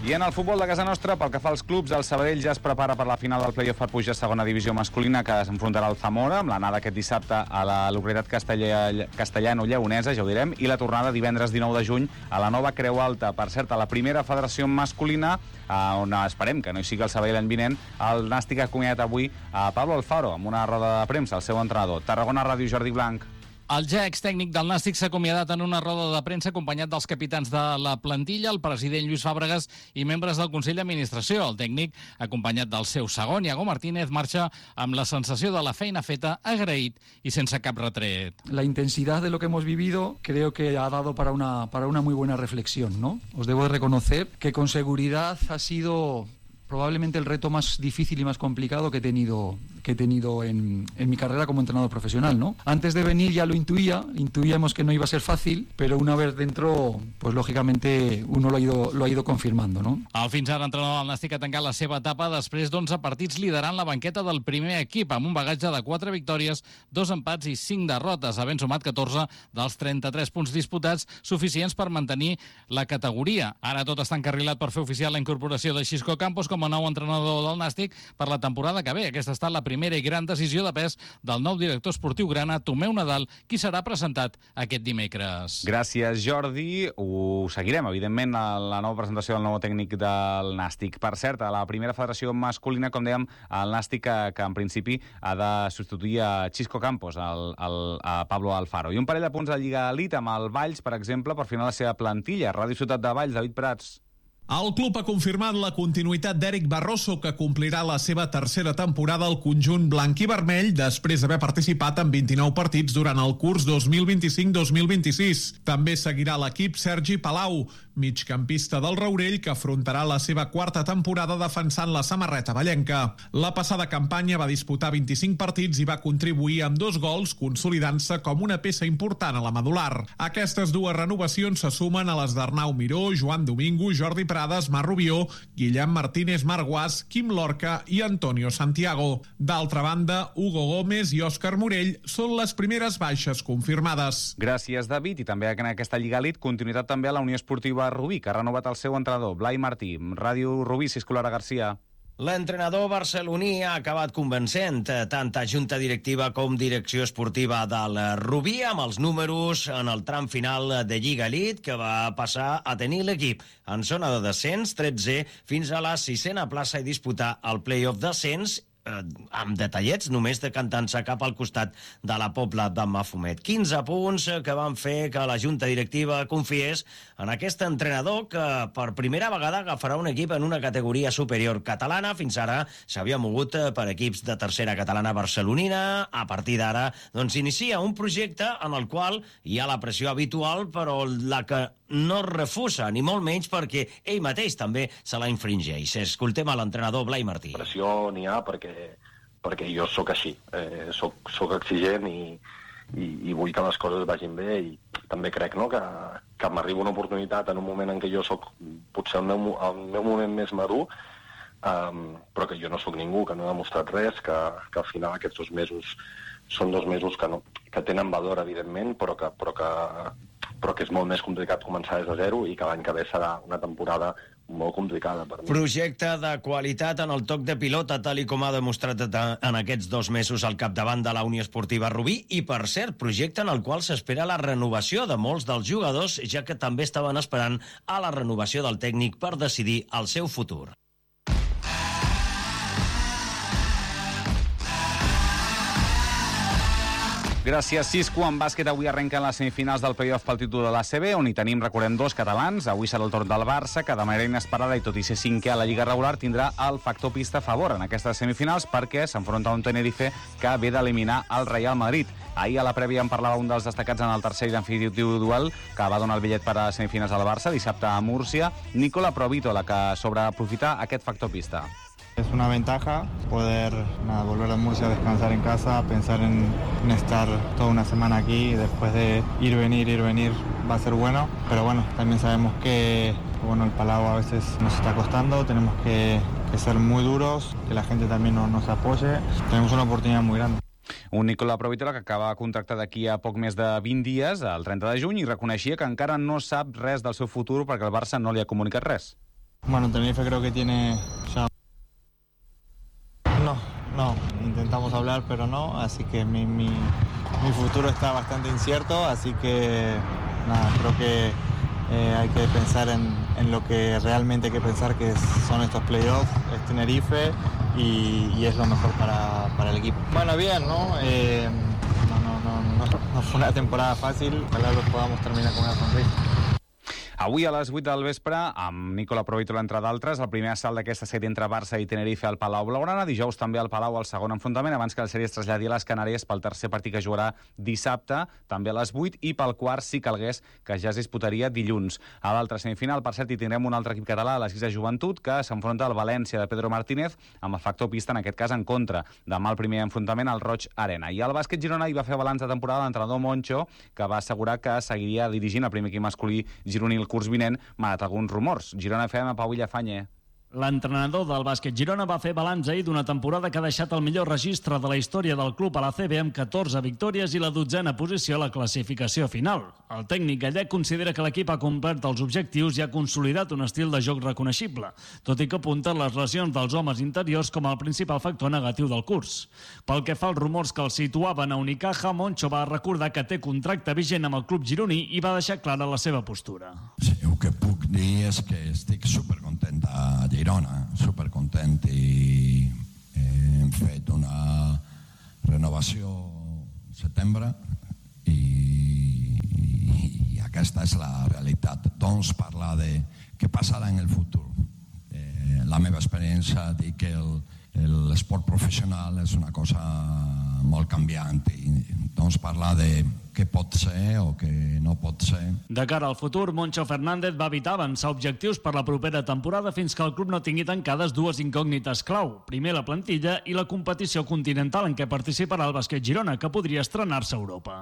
I en el futbol de casa nostra, pel que fa als clubs, el Sabadell ja es prepara per la final del play-off per pujar a segona divisió masculina, que s'enfrontarà al Zamora, amb l'anada aquest dissabte a la localitat castellano-lleonesa, ja ho direm, i la tornada divendres 19 de juny a la nova Creu Alta. Per cert, a la primera federació masculina, on esperem que no hi sigui el Sabadell l'any vinent, el Nàstic ha acomiadat avui a Pablo Alfaro, amb una roda de premsa, el seu entrenador. Tarragona Ràdio, Jordi Blanc. El ja extècnic del Nàstic s'ha acomiadat en una roda de premsa acompanyat dels capitans de la plantilla, el president Lluís Fàbregas i membres del Consell d'Administració. El tècnic, acompanyat del seu segon, Iago Martínez, marxa amb la sensació de la feina feta, agraït i sense cap retret. La intensidad de lo que hemos vivido creo que ha dado para una muy buena reflexión, ¿no? Os debo de reconocer que con seguridad ha sido probablemente el reto más difícil y más complicado que he tenido en mi carrera como entrenador profesional, ¿no? Antes de venir ya lo intuíamos que no iba a ser fácil, pero una vez dentro, pues lógicamente uno lo ha ido confirmando, ¿no? El fins ara entrenador del Nàstic ha tancat la seva etapa després d'11 partits liderant la banqueta del primer equip, amb un bagatge de 4 victòries, 2 empats i 5 derrotes, havent sumat 14 dels 33 punts disputats, suficients per mantenir la categoria. Ara tot està encarrilat per fer oficial la incorporació de Xisco Campos com a nou entrenador del Nàstic per la temporada que ve. Aquesta ha estat la primera i gran decisió de pes del nou director esportiu grana, Tomeu Nadal, qui serà presentat aquest dimecres. Gràcies, Jordi. Ho seguirem, evidentment, a la nova presentació del nou tècnic del Nàstic. Per cert, a la primera federació masculina, com dèiem, el Nàstic que en principi ha de substituir a Xisco Campos, a Pablo Alfaro. I un parell de punts de Lliga Elite amb el Valls, per exemple, per final la seva plantilla. Ràdio Ciutat de Valls, David Prats. El club ha confirmat la continuïtat d'Eric Barroso, que complirà la seva tercera temporada al conjunt blanc i vermell després d'haver participat en 29 partits durant el curs 2025-2026. També seguirà l'equip Sergi Palau, migcampista del Raurell, que afrontarà la seva quarta temporada defensant la samarreta vallenca. La passada campanya va disputar 25 partits i va contribuir amb 2 gols, consolidant-se com una peça important a la medular. Aquestes dues renovacions se sumen a les d'Arnau Miró, Joan Domingo, Jordi Prades, Marc Rubió, Guillem Martínez Marguàs, Quim Lorca i Antonio Santiago. D'altra banda, Hugo Gómez i Òscar Morell són les primeres baixes confirmades. Gràcies, David. I també en aquesta Lliga Elite, continuïtat també a la Unió Esportiva Rubí, que ha renovat el seu entrenador, Blai Martí. Ràdio Rubí, Ciscolara Garcia. L'entrenador barceloní ha acabat convencent tant a junta directiva com direcció esportiva del Rubí amb els números en el tram final de Lliga Elite, que va passar a tenir l'equip en zona de descens, 13, fins a la 6a plaça i disputar el play-off descens amb detallets, només decantant-se cap al costat de la Pobla de Mafumet. 15 punts que van fer que la junta directiva confiés en aquest entrenador que per primera vegada agafarà un equip en una categoria superior catalana. Fins ara s'havia mogut per equips de tercera catalana barcelonina. A partir d'ara doncs inicia un projecte en el qual hi ha la pressió habitual, però la que no refusa, ni molt menys perquè ell mateix també se la infringeix. Escoltem a l'entrenador Blai Martí. Pressió n'hi ha perquè jo sóc així, sóc exigent i vull que les coses vagin bé, i també crec, no, que m'arriba una oportunitat en un moment en què jo sóc potser el meu moment més madur, però que jo no sóc ningú, que no he demostrat res, que al final aquests 2 mesos són 2 mesos que tenen valor, evidentment, però que és molt més complicat començar des de zero i que l'any que ve serà una temporada molt complicada per mi. Projecte de qualitat en el toc de pilota, tal i com ha demostrat en aquests 2 mesos al capdavant de la Unió Esportiva Rubí, i per cert, projecte en el qual s'espera la renovació de molts dels jugadors, ja que també estaven esperant a la renovació del tècnic per decidir el seu futur. Gràcies, Cisco. En bàsquet avui arrenquen les semifinals del play-off pel títol de l'ACB, on hi tenim, recordem, 2 catalans. Avui serà el torn del Barça, que de manera inesperada i tot i ser 5è a la Lliga regular tindrà el factor pista a favor en aquestes semifinals perquè s'enfronta a un Tenerife que ve d'eliminar el Real Madrid. Ahir a la prèvia en parlava un dels destacats en el tercer i definitiu duel que va donar el bitllet per a semifinals al Barça dissabte a Múrcia, Nicola Provítola, que sobreaprofitar aquest factor pista. Es una ventaja poder volver a Murcia a descansar en casa, pensar en estar toda una semana aquí y después de ir, venir, va a ser bueno. Pero bueno, también sabemos que el Palau a veces nos está costando, tenemos que ser muy duros, que la gente también nos apoye. Tenemos una oportunidad muy grande. Un Nicola Provítola que acaba contracte d'aquí a poc més de 20 dies, el 30 de juny, i reconeixia que encara no sap res del seu futur perquè el Barça no li ha comunicat res. Bueno, Tenerife creo que tiene ya... No, intentamos hablar, pero no, así que mi futuro está bastante incierto, así que nada, creo que hay que pensar en lo que realmente hay que pensar, que son estos playoffs, es Tenerife y es lo mejor para el equipo. Bueno, bien, ¿no? No fue una temporada fácil, ojalá lo podamos terminar con una sonrisa. Avui a les 8 del vespre, amb Nicola Provitola, entre d'altres, el primer assalt d'aquesta sèrie entre Barça i Tenerife al Palau Blaugrana. Dijous també al Palau el segon enfrontament, abans que la sèrie es traslladi a les Canàries pel tercer partit que jugarà dissabte, també a les 8, i pel quart, si calgués, que ja es disputaria dilluns. A l'altra semifinal, per cert, hi tindrem un altre equip català, la 6a Joventut, que s'enfronta al València de Pedro Martínez, amb el factor pista, en aquest cas, en contra. Demà el primer enfrontament al Roig Arena. I al bàsquet Girona hi va fer balanç de temporada l'entrenador Moncho, que va assegurar que seguiria dirigint el primer equip masculí gironí el curs vinent, malgrat alguns rumors. Girona FM, Pau Villafañe. L'entrenador del bàsquet Girona va fer balanç ahir d'una temporada que ha deixat el millor registre de la història del club a la CB amb 14 victòries i la 12a posició a la classificació final. El tècnic gallec considera que l'equip ha complert els objectius i ha consolidat un estil de joc reconeixible, tot i que apunta les lesions dels homes interiors com el principal factor negatiu del curs. Pel que fa als rumors que el situaven a Unicaja, Moncho va recordar que té contracte vigent amb el club gironí i va deixar clara la seva postura. Sí, el que puc dir és que estic supercontent a Girona, supercontent, i hem fet una renovació al setembre i aquesta és la realitat. Doncs parlar de què passarà en el futur. La meva experiència dic que l'esport professional és una cosa molt canviant i doncs parlar de què pot ser o què no pot ser. De cara al futur, Moncho Fernández va evitar avançar objectius per la propera temporada fins que el club no tingui tancades dues incògnites clau. Primer, la plantilla i la competició continental en què participarà el bàsquet Girona, que podria estrenar-se a Europa.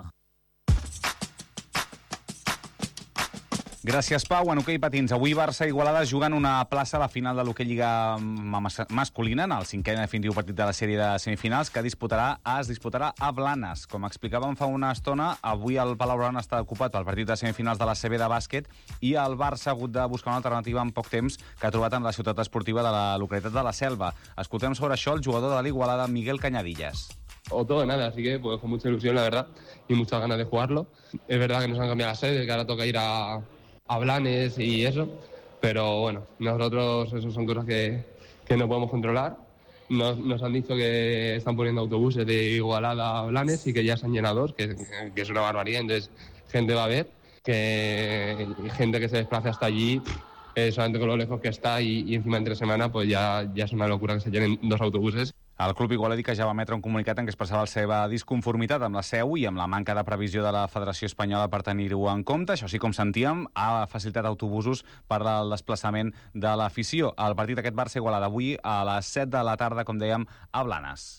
Gràcies, Pau. En hoquei patins, avui Barça i Igualada juguen una plaça a la final de l'hoquei Lliga masculina, en el cinquè i definitiu partit de la sèrie de semifinals, que es disputarà a Blanes. Com explicàvem fa una estona, avui el Palau Blaugrana està ocupat pel partit de semifinals de la CB de bàsquet i el Barça ha hagut de buscar una alternativa en poc temps que ha trobat en la ciutat esportiva de la localitat de la Selva. Escoltem sobre això el jugador de l'Igualada, Miguel Cañadillas. O todo o nada, así que pues con mucha ilusión, la verdad, y muchas ganas de jugarlo. Es verdad que nos han cambiado la sede, que ahora toca ir a Blanes y eso, pero bueno, nosotros eso son cosas que no podemos controlar. Nos han dicho que están poniendo autobuses de Igualada a Blanes y que ya se han llenado, que es una barbaridad, entonces gente va a ver, que gente que se desplace hasta allí, solamente con lo lejos que está y encima entre semana, pues ya es una locura que se llenen 2 autobuses. El club igualadí que ja va emetre un comunicat en què expressava la seva disconformitat amb la seu i amb la manca de previsió de la Federació Espanyola per tenir-ho en compte. Això sí, com sentíem, ha facilitat autobusos per al desplaçament de l'afició. El partit d'aquest Barça-Igualada avui a les 7 de la tarda, com dèiem, a Blanes.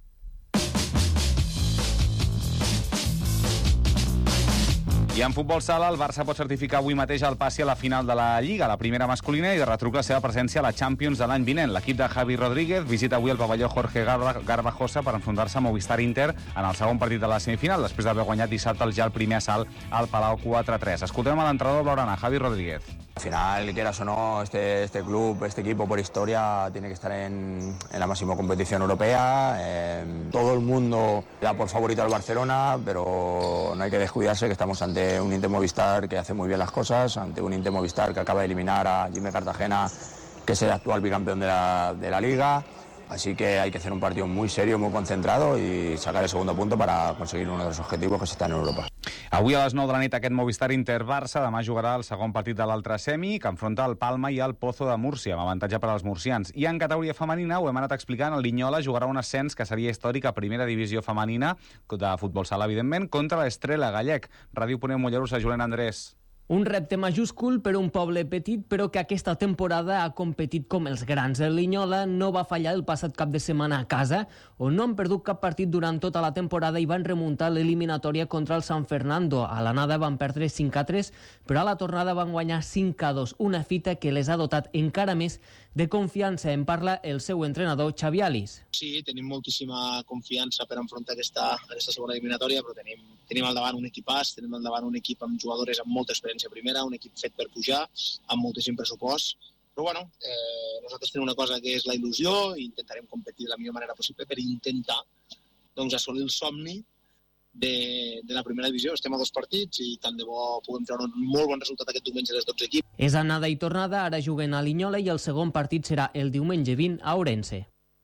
I en futbol sala, el Barça pot certificar avui mateix el passi a la final de la Lliga, la primera masculina, i de retruc la seva presència a la Champions de l'any vinent. L'equip de Javi Rodríguez visita avui el pavelló Jorge Garbajosa per enfrontar-se a Movistar Inter en el segon partit de la semifinal, després d'haver guanyat dissabte ja el primer assalt al Palau 4-3. Escoltem a l'entrenador blaugrana, Javi Rodríguez. Al final, quieras o no, este club, este equipo por historia tiene que estar en la máxima competición europea. Todo el mundo da por favorito al Barcelona, pero no hay que descuidarse que estamos ante un Inter Movistar que hace muy bien las cosas, ante un Inter Movistar que acaba de eliminar a Jimmy Cartagena, que es el actual bicampeón de la Liga. Así que hay que hacer un partido muy serio, muy concentrado y sacar el segundo punto para conseguir uno de los objetivos que está en Europa. Avui a les 9 de la nit aquest Movistar Inter-Barça, demà jugarà el segon partit de l'altre semi, que enfronta el Palma i el Pozo de Múrcia, amb avantatge per als murcians. I en categoria femenina, ho hem anat explicant, el Linyola jugarà un ascens que seria històric a primera divisió femenina de futbol sala, evidentment, contra l'Estrela Gallec. Ràdio Ponent Mollerussa, Julen Andrés. Un repte majúscul per un poble petit, però que aquesta temporada ha competit com els grans. El Linyola no va fallar el passat cap de setmana a casa, on no han perdut cap partit durant tota la temporada i van remuntar l'eliminatòria contra el San Fernando. A l'anada van perdre 5-3, però a la tornada van guanyar 5-2, una fita que les ha dotat encara més de confiança. En parla el seu entrenador, Xavi Alis. Sí, tenim moltíssima confiança per enfrontar aquesta segona eliminatòria, però tenim al davant un equipàs, tenim al davant un equip amb jugadores amb molta experiència primera, un equip fet per pujar, amb moltíssim pressupost, Però bueno, nosaltres tenim una cosa que és la il·lusió i intentarem competir de la millor manera possible per intentar assolir el somni de la primera divisió. Estem a 2 partits i tant de bo puguem treure un molt bon resultat aquest diumenge a les 12 equips. És anada i tornada, ara juguen a Linyola i el segon partit serà el diumenge 20 a Ourense.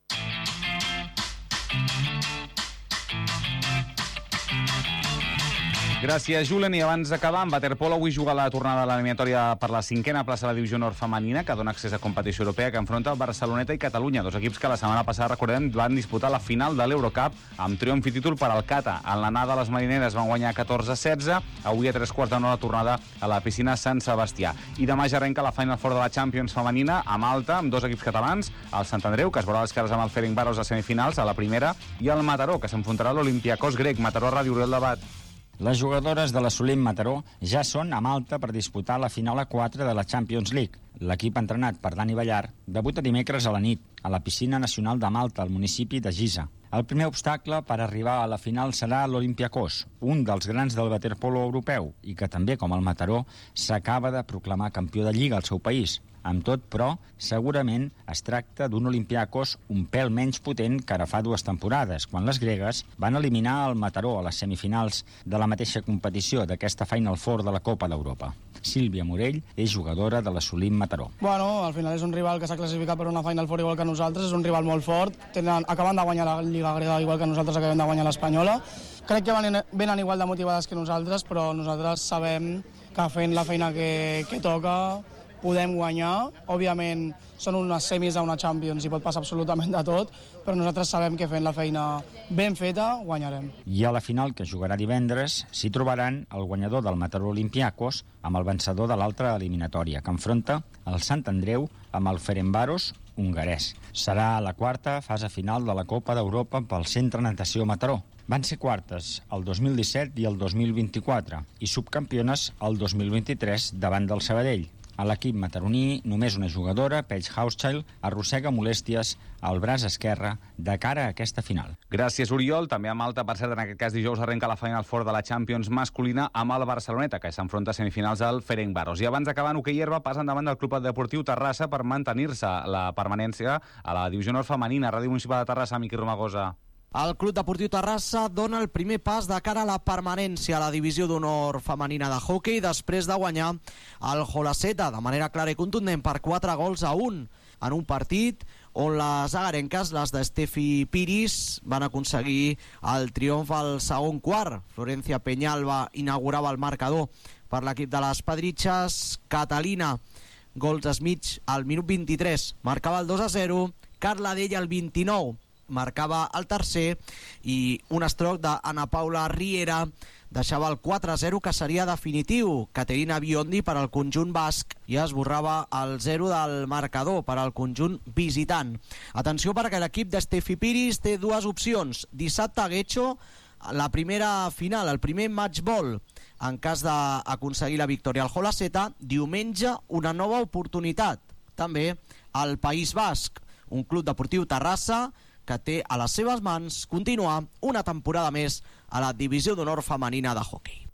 Gràcies, Julen. I abans d'acabar, en waterpolo avui juga la tornada de l'eliminatòria per la 5a plaça de la divisió nord femenina, que dona accés a competició europea, que enfronta el Barceloneta i Catalunya, 2 equips que la setmana passada, recordem, van disputar la final de l'Eurocup amb triomf i títol per al Cata. En l'anada, les marineres van guanyar 14-16, avui a 3:15 la tornada a la piscina Sant Sebastià. I demà ja arrenca la Final Four de la Champions femenina a Malta, amb 2 equips catalans, el Sant Andreu, que es veurà les cares amb el Ferencváros a semifinals, a la primera, i el Mataró, que s'enfrontarà a l'Olympiacos grec. Mataró, Ràdio Oriol Debat. Les jugadores de la Solim Mataró ja són a Malta per disputar la final a 4 de la Champions League. L'equip entrenat per Dani Ballar debuta dimecres a la nit a la piscina nacional de Malta, al municipi de Giza. El primer obstacle per arribar a la final serà l'Olympiacos, un dels grans del waterpolo europeu i que també, com el Mataró, s'acaba de proclamar campió de Lliga al seu país. Amb tot, però, segurament es tracta d'un Olympiacos un pèl menys potent que ara fa 2 temporades, quan les gregues van eliminar el Mataró a les semifinals de la mateixa competició d'aquesta Final Four de la Copa d'Europa. Sílvia Morell és jugadora de la Solim Mataró. Bueno, al final és un rival que s'ha classificat per una Final Four igual que nosaltres, és un rival molt fort, acaben de guanyar la Lliga grega igual que nosaltres acabem de guanyar l'Espanyola. Crec que venen igual de motivades que nosaltres, però nosaltres sabem que fent la feina que toca podem guanyar. Òbviament són unes semis d'una Champions i pot passar absolutament de tot, però nosaltres sabem que fent la feina ben feta guanyarem. I a la final, que jugarà divendres, s'hi trobaran el guanyador del Mataró Olympiacos amb el vencedor de l'altra eliminatòria, que enfronta el Sant Andreu amb el Ferencváros hongarès. Serà la 4a fase final de la Copa d'Europa pel Centre Natació Mataró. Van ser quartes el 2017 i el 2024 i subcampiones el 2023 davant del Sabadell. A l'equip mataroní, només una jugadora, Paige Hauschild, arrossega molèsties al braç esquerre de cara a aquesta final. Gràcies, Oriol. També a Malta, per cert, en aquest cas dijous arrenca la Final Four de la Champions masculina amb el Barceloneta, que s'enfronta a semifinals al Ferencváros. I abans d'acabar, en hoquei herba, passen davant del Club Deportiu Terrassa per mantenir-se la permanència a la divisió nord femenina. Ràdio Municipal de Terrassa, Miqui Romagosa. El Club Deportiu Terrassa dona el primer pas de cara a la permanència a la divisió d'honor femenina de hoquei després de guanyar el Holaceta de manera clara i contundent per 4-1 en un partit on les agarenques, les d'Estefi Piris, van aconseguir el triomf al segon quart. Florencia Peñalba inaugurava el marcador per l'equip de les Pedritxes. Catalina Goldsmith al minut 23 marcava el 2-0, Carla Della al 29 marcava el tercer i un estroc d'Anna Paula Riera deixava el 4-0 que seria definitiu. Caterina Biondi per al conjunt basc i esborrava el 0 del marcador per al conjunt visitant. Atenció perquè l'equip d'Estefi Piris té 2 opcions. Dissabte a Getxo, la primera final, el primer match ball en cas d'aconseguir la victòria al Holaceta. Diumenge una nova oportunitat també al País Basc, un club deportiu Terrassa que té a les seves mans continuar una temporada més a la divisió d'honor femenina de hoquei.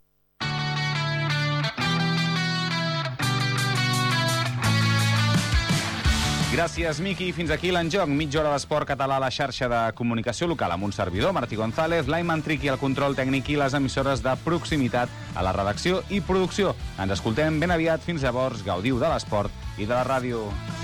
Gràcies, Miqui. Fins aquí l'enjoc. Mitja hora d'esport català a la xarxa de comunicació local amb un servidor, Martí González, l'Aiman Triqui, el control tècnic i les emissores de proximitat a la redacció i producció. Ens escoltem ben aviat. Fins llavors, gaudiu de l'esport i de la ràdio.